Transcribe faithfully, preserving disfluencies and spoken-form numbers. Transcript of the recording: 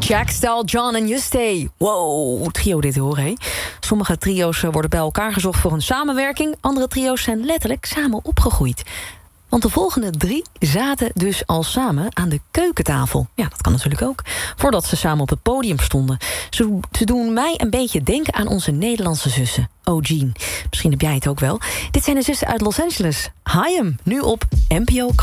Jack, Style, John en Juste. Wow, trio dit hoor, hé. Sommige trio's worden bij elkaar gezocht voor een samenwerking. Andere trio's zijn letterlijk samen opgegroeid. Want de volgende drie zaten dus al samen aan de keukentafel. Ja, dat kan natuurlijk ook. Voordat ze samen op het podium stonden. Ze, ze doen mij een beetje denken aan onze Nederlandse zussen. Oh, Jean. Misschien heb jij het ook wel. Dit zijn de zussen uit Los Angeles. Haim, nu op N P O.